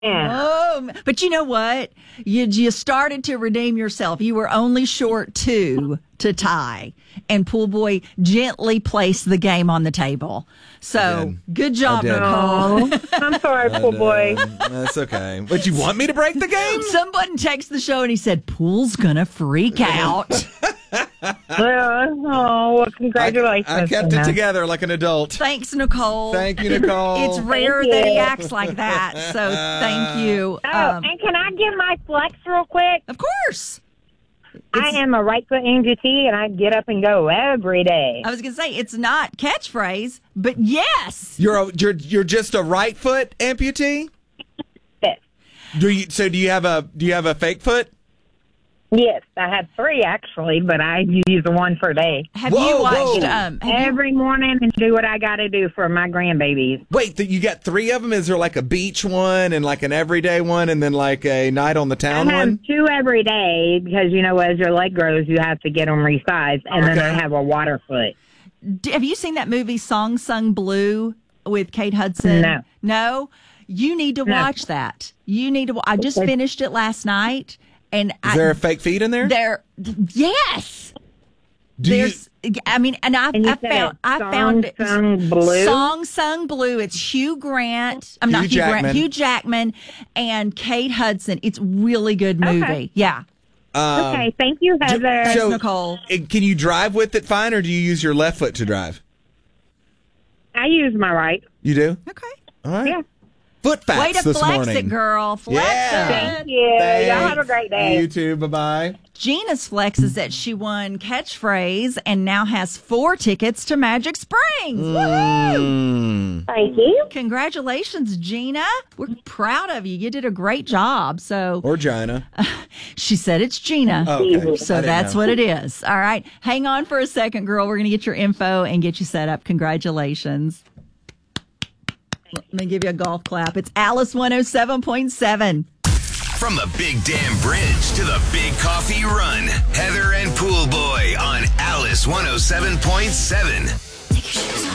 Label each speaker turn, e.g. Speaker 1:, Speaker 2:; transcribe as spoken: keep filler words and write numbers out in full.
Speaker 1: Oh, but you know what? You you started to redeem yourself. You were only short two to tie, and Pool Boy gently placed the game on the table. So good job, Nicole.
Speaker 2: Oh, I'm sorry, Pool Boy.
Speaker 3: That's okay. But you want me to break the game?
Speaker 1: Someone texted the show and he said, Pool's gonna freak out.
Speaker 2: Well, oh, well, congratulations.
Speaker 3: I, I kept it together like an adult.
Speaker 1: Thanks, Nicole.
Speaker 3: Thank you, Nicole.
Speaker 1: It's rare that he acts like that, so thank you.
Speaker 2: Oh,
Speaker 1: Um,
Speaker 2: and can I give my flex real quick?
Speaker 1: of course.
Speaker 2: I am a right foot amputee, and I get up and go every day.
Speaker 1: I was going to say, it's not catchphrase, but yes.
Speaker 3: You're a, you're you're just a right foot amputee?
Speaker 2: Yes.
Speaker 3: Do you so do you have a do you have a fake foot?
Speaker 2: Yes, I have three actually, but I use the one per day.
Speaker 1: Have
Speaker 3: Whoa,
Speaker 1: you watched
Speaker 3: whoa.
Speaker 1: um have you-
Speaker 2: Every morning and do what I got to do for my grandbabies.
Speaker 3: Wait, th- you got three of them? Is there like a beach one and like an everyday one and then like a night on the town
Speaker 2: I have
Speaker 3: one?
Speaker 2: two every day because, you know, as your leg grows, you have to get them resized. And then
Speaker 3: Okay.
Speaker 2: I have a water foot.
Speaker 1: D- have you seen that movie Song Sung Blue with Kate Hudson?
Speaker 2: No.
Speaker 1: No? You need to
Speaker 2: No.
Speaker 1: watch that. You need to wa- I just
Speaker 2: Okay.
Speaker 1: finished it last night and
Speaker 3: Is
Speaker 1: I
Speaker 3: there a fake feet in there?
Speaker 1: there yes.
Speaker 3: Do you,
Speaker 1: There's I mean and I
Speaker 2: And you
Speaker 1: I
Speaker 2: said
Speaker 1: found I
Speaker 2: Song
Speaker 1: found it
Speaker 2: Sung Blue?
Speaker 1: Song Sung Blue. It's Hugh Grant. I'm not
Speaker 3: Hugh
Speaker 1: Hugh
Speaker 3: Jackman.
Speaker 1: Grant. Hugh Jackman and Kate Hudson. It's a really good movie.
Speaker 2: Okay.
Speaker 1: Yeah.
Speaker 3: um,
Speaker 2: Okay, thank you, Heather.
Speaker 3: so-
Speaker 1: Nicole.
Speaker 3: uh, Can you drive with it fine or do you use your left foot to drive?
Speaker 2: I use my right.
Speaker 3: You do?
Speaker 1: Okay.
Speaker 3: All right.
Speaker 2: Yeah.
Speaker 3: Foot facts
Speaker 1: Way to
Speaker 3: this
Speaker 1: flex
Speaker 3: morning.
Speaker 1: it, girl. Flex
Speaker 3: Yeah.
Speaker 1: it.
Speaker 2: Thank you. Y'all have a great day.
Speaker 3: You too. Bye-bye.
Speaker 1: Gina's flex is that she won catchphrase and now has four tickets to Magic Springs. Woohoo!
Speaker 3: Mm.
Speaker 2: Thank you.
Speaker 1: Congratulations, Gina. We're proud of you. You did a great job. So
Speaker 3: Or Gina.
Speaker 1: she said it's Gina.
Speaker 3: Oh, okay. I
Speaker 1: So
Speaker 3: didn't
Speaker 1: that's
Speaker 3: know.
Speaker 1: what it is. All right. Hang on for a second, girl. We're going to get your info and get you set up. Congratulations. Let me give you a golf clap. It's Alice one oh seven point seven.
Speaker 4: From the Big Dam Bridge to the Big Coffee Run, Heather and Pool Boy on Alice one oh seven point seven.